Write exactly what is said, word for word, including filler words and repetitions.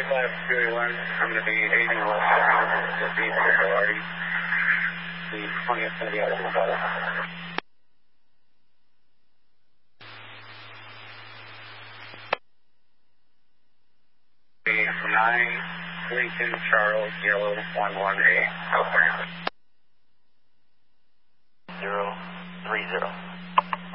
forty-five, Fury one, I'm going to be eighty westbound, the vehicle authority. The twentieth going to be out of the bottle. nine Lincoln Charles Yellow one one eight. Okay.